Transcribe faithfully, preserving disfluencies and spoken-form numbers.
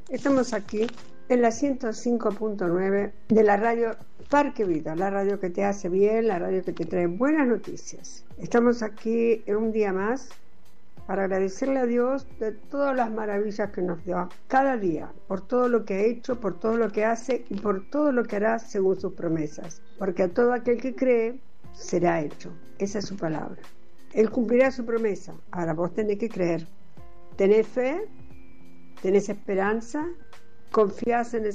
Estamos aquí en la ciento cinco punto nueve de la radio Parque Vida, la radio que te hace bien, la radio que te trae buenas noticias. Estamos aquí en un día más para agradecerle a Dios de todas las maravillas que nos da cada día, por todo lo que ha hecho, por todo lo que hace y por todo lo que hará según sus promesas. Porque a todo aquel que cree, será hecho. Esa es su palabra. Él cumplirá su promesa. Ahora vos tenés que creer. Tenés fe, tenés esperanza, confías en el